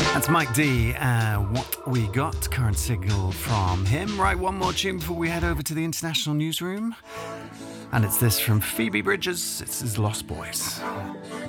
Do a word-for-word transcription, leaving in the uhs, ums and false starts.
That's Mike D. Uh, what we got, current signal from him. Right, one more tune before we head over to the international newsroom. And it's this from Phoebe Bridgers. It's his Lost Boys.